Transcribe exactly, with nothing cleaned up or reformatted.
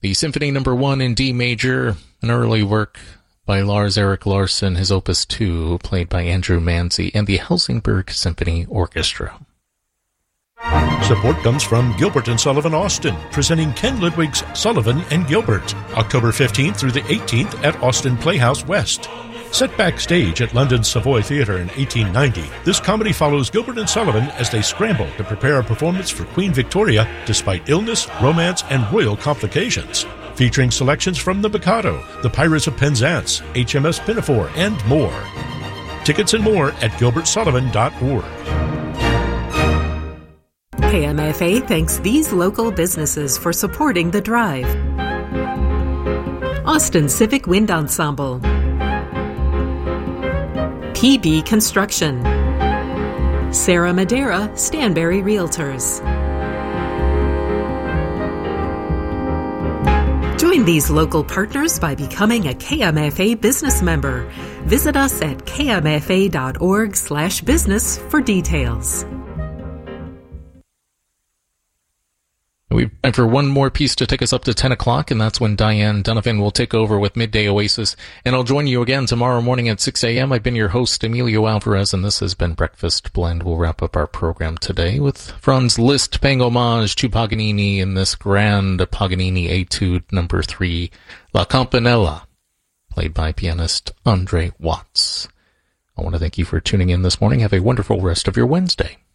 The Symphony Number One in D major, an early work by Lars Erik Larsson, his Opus two, played by Andrew Manzi, and the Helsingborg Symphony Orchestra. Support comes from Gilbert and Sullivan Austin, presenting Ken Ludwig's Sullivan and Gilbert, October fifteenth through the eighteenth at Austin Playhouse West. Set backstage at London's Savoy Theatre in eighteen ninety, this comedy follows Gilbert and Sullivan as they scramble to prepare a performance for Queen Victoria despite illness, romance, and royal complications. Featuring selections from The Mikado, The Pirates of Penzance, H M S Pinafore, and more. Tickets and more at gilbert sullivan dot org. K M F A thanks these local businesses for supporting The Drive. Austin Civic Wind Ensemble, P B Construction, Sarah Madera, Stanberry Realtors. Join these local partners by becoming a K M F A business member. Visit us at k m f a dot org slash business for details. We've time for one more piece to take us up to ten o'clock, and that's when Diane Donovan will take over with Midday Oasis. And I'll join you again tomorrow morning at six a.m. I've been your host, Emilio Alvarez, and this has been Breakfast Blend. We'll wrap up our program today with Franz Liszt paying homage to Paganini in this grand Paganini Etude number three, La Campanella, played by pianist Andre Watts. I want to thank you for tuning in this morning. Have a wonderful rest of your Wednesday.